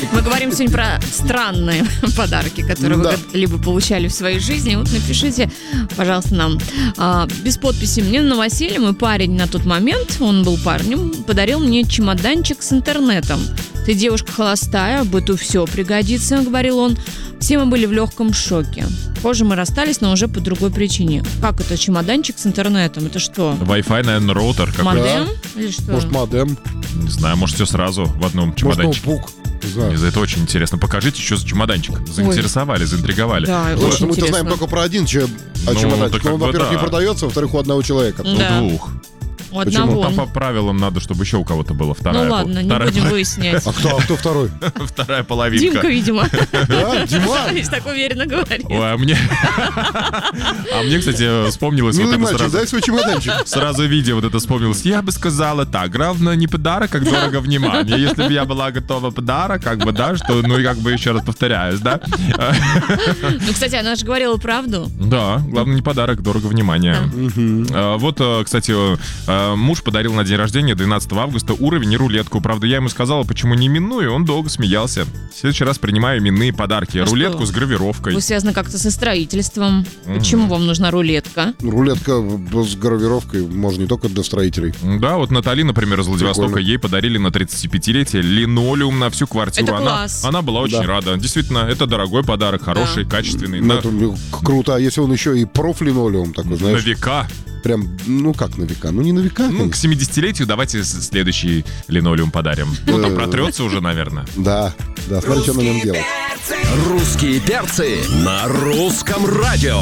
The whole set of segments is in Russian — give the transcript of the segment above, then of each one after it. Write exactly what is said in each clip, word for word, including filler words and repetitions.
Мы говорим сегодня про странные подарки, которые да. вы либо получали в своей жизни. Вот напишите, пожалуйста, нам. А, без подписи. Мне на новоселье мой парень на тот момент, он был парнем, подарил мне чемоданчик с интернетом. Ты девушка холостая, быту все пригодится, говорил он. Все мы были в легком шоке. Позже мы расстались, но уже по другой причине. Как это чемоданчик с интернетом? Это что? Wi-Fi, наверное, роутер какой-то. Модем? Да. Или что? Может, модем? Не знаю, может, все сразу в одном чемоданчике. Может, ноутбук. Мне за это очень интересно. Покажите, что за чемоданчик. Заинтересовали, Ой. заинтриговали. Да, Слушай, очень мы-то знаем только про один чем... ну, чемоданчик. Но он, во-первых, да. не продается, во-вторых, у одного человека. Да. У двух. У одного. Ну, там по правилам надо, чтобы еще у кого-то было вторая. Ну ладно, пол... не вторая будем пол... выяснять. А кто, а кто второй? Вторая половинка. Димка, видимо. Да, Дима? Видишь, так уверенно говорит. Ой, а мне... А мне, кстати, вспомнилось... Милый вот мальчик, сразу... дай свой чемоданчик. Сразу видео вот это вспомнилось. Я бы сказала так, главное не подарок, как дорого внимание. Если бы я была готова подарок, как бы, да, что, ну и как бы еще раз повторяюсь, да. Ну, кстати, она же говорила правду. Да, главное не подарок, дорого внимание. Да. Вот, кстати, муж подарил на день рождения двенадцатого августа уровень и рулетку. Правда, я ему сказала, почему не именную, он долго смеялся. В следующий раз принимаю именные подарки. А рулетку что? С гравировкой. Вы связаны как-то со строительством. Mm-hmm. Почему вам нужна рулетка? Рулетка с гравировкой можно не только для строителей. Да, вот Натали, например, из Владивостока, прикольно. Ей подарили на тридцатипятилетие линолеум на всю квартиру. Это она, класс. Она была очень да. рада. Действительно, это дорогой подарок, хороший, да. качественный. Ну, на... это круто. А если он еще и профлинолеум такой, знаешь? На века. Прям, ну как на века? Ну не на века. Ну, к семидесятилетию давайте следующий линолеум подарим. Ну, там протрется уже, наверное. Да, да, смотри, что на нем делать. Русские перцы на русском радио.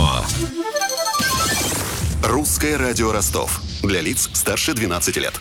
Русское радио Ростов. Для лиц старше двенадцати лет.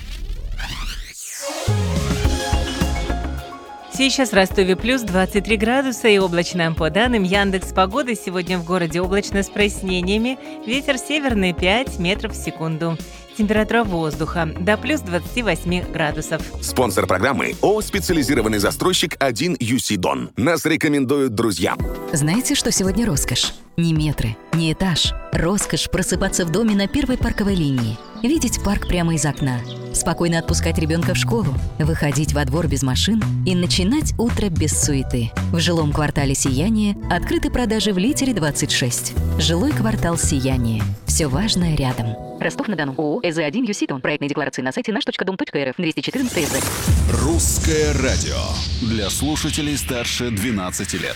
Сейчас в Ростове плюс двадцать три градуса и облачно. По данным Яндекс.Погоды, сегодня в городе облачно с прояснениями. Ветер северный пять метров в секунду. Температура воздуха до плюс двадцать восемь градусов. Спонсор программы ООО «Специализированный застройщик один ю си Дон». Нас рекомендуют друзья. Знаете, что сегодня роскошь? Не метры, не этаж. Роскошь просыпаться в доме на первой парковой линии. Видеть парк прямо из окна. Спокойно отпускать ребенка в школу. Выходить во двор без машин и начинать утро без суеты. В жилом квартале «Сияние» открыты продажи в Литере двадцать шесть. Жилой квартал «Сияние». Все важное рядом. Ростов-на-Дону. ООО «эс зэ один ю си Дон». Проектные декларации на сайте наш точка дом точка эр эф. двести четырнадцать эс зэ. Русское радио. Для слушателей старше двенадцати лет.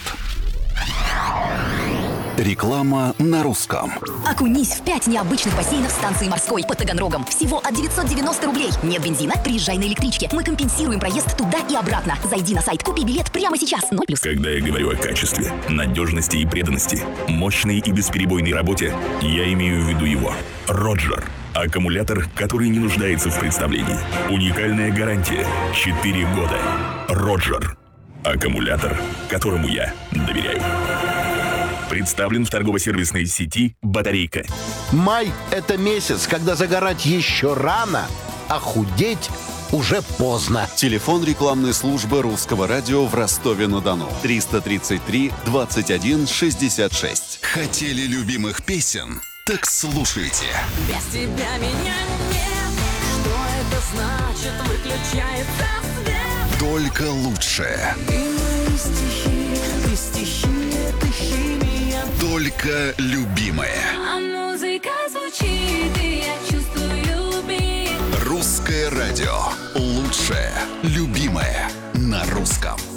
Реклама на русском. Окунись в пять необычных бассейнов станции морской под Таганрогом. Всего от девятьсот девяносто рублей. Нет бензина? Приезжай на электричке. Мы компенсируем проезд туда и обратно. Зайди на сайт, купи билет прямо сейчас. ноль плюс. Когда я говорю о качестве, надежности и преданности, мощной и бесперебойной работе, я имею в виду его. Роджер. Аккумулятор, который не нуждается в представлении. Уникальная гарантия. четыре года. Роджер. Аккумулятор, которому я доверяю. Представлен в торгово-сервисной сети «Батарейка». Май – это месяц, когда загорать еще рано, а худеть уже поздно. Телефон рекламной службы Русского радио в Ростове-на-Дону. триста тридцать три двадцать один шестьдесят шесть. Хотели любимых песен? Так слушайте. Без тебя меня нет. Что это значит? Выключается свет. Только лучшее. Ты мои стихи, ты стихи, ты химия. Только любимое. А музыка звучит, и я чувствую бит. Русское радио. Лучшее, любимое на русском.